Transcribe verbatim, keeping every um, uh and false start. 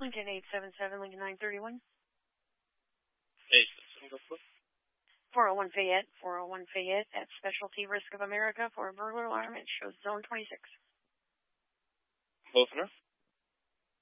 Lincoln eight seven seven, Lincoln nine thirty-one. eight seven seven, four oh one Fayette, four oh one Fayette at Specialty Risk of America for a burglar alarm. It shows zone twenty-six. Both of them?